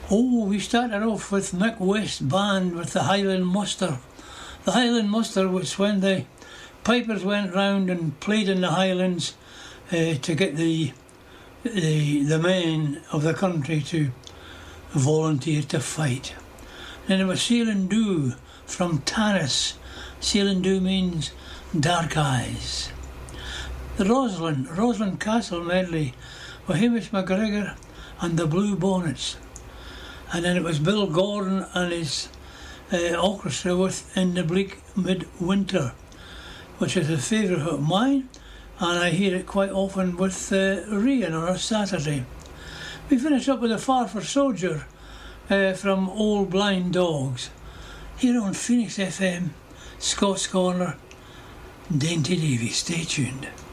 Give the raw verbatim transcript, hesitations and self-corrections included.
Oh, we started off with Mick West Band with the Highland Muster. The Highland Muster was when the pipers went round and played in the Highlands uh, to get the, the the men of the country to volunteer to fight. Then there was Sailing Dhu from Tanis. Sailing Dhu means dark eyes. The Roslin, Roslin Castle medley with Hamish McGregor and the Blue Bonnets. And then it was Bill Gordon and his uh, orchestra with In the Bleak Midwinter, which is a favourite of mine, and I hear it quite often with uh, Rian on a Saturday. We finish up with a Farfur Soldier uh, from Old Blind Dogs, here on Phoenix F M, Scott's Corner, Dainty Davy. Stay tuned.